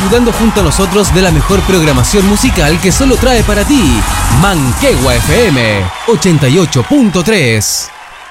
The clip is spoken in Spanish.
disfrutando junto a nosotros de la mejor programación musical que solo trae para ti Manquehue FM 88.3.